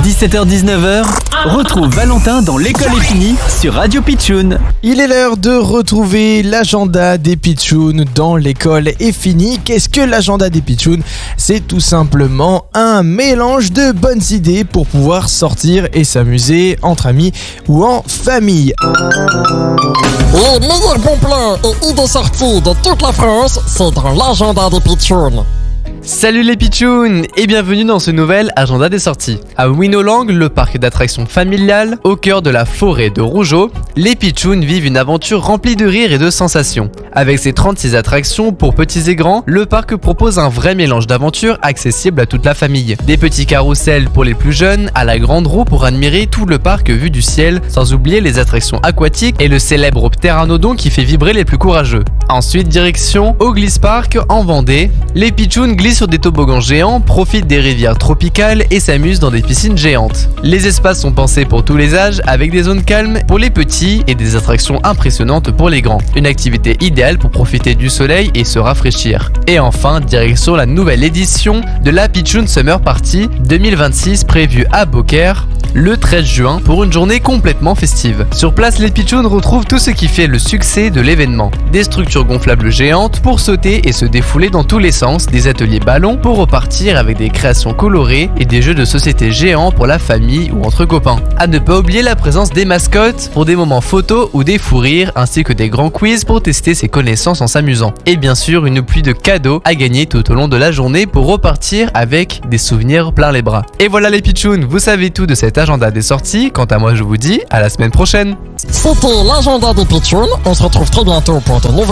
17h-19h, retrouve Valentin dans l'école est finie sur Radio Pitchoun. Il est l'heure de retrouver l'agenda des Pitchouns dans l'école est finie. Qu'est-ce que l'agenda des Pitchouns ? C'est tout simplement un mélange de bonnes idées pour pouvoir sortir et s'amuser entre amis ou en famille. Les meilleurs bons plans et idées sorties de toute la France, c'est dans l'agenda des Pitchouns. Salut les Pitchouns et bienvenue dans ce nouvel agenda des sorties. À Winolang, le parc d'attractions familial, au cœur de la forêt de Rougeau, les Pitchouns vivent une aventure remplie de rires et de sensations. Avec ses 36 attractions pour petits et grands, le parc propose un vrai mélange d'aventures accessible à toute la famille. Des petits carrousels pour les plus jeunes, à la grande roue pour admirer tout le parc vu du ciel, sans oublier les attractions aquatiques et le célèbre pteranodon qui fait vibrer les plus courageux. Ensuite, direction au Gliss Park en Vendée. Les Pitchouns glissent sur des toboggans géants, profitent des rivières tropicales et s'amusent dans des piscines géantes. Les espaces sont pensés pour tous les âges avec des zones calmes pour les petits et des attractions impressionnantes pour les grands. Une activité idéale pour profiter du soleil et se rafraîchir. Et enfin, direction la nouvelle édition de la Pitchoun Summer Party 2026 prévue à Beaucaire le 13 juin pour une journée complètement festive. Sur place, les Pitchouns retrouvent tout ce qui fait le succès de l'événement. Des structures gonflables géantes pour sauter et se défouler dans tous les sens, des ateliers ballons pour repartir avec des créations colorées et des jeux de société géants pour la famille ou entre copains. À ne pas oublier la présence des mascottes pour des moments photos ou des fous rires ainsi que des grands quiz pour tester ses connaissances en s'amusant. Et bien sûr, une pluie de cadeaux à gagner tout au long de la journée pour repartir avec des souvenirs plein les bras. Et voilà les Pitchouns, vous savez tout de cet agenda des sorties. Quant à moi, je vous dis à la semaine prochaine. C'était l'agenda des Pitchouns. On se retrouve très bientôt pour de nouvelles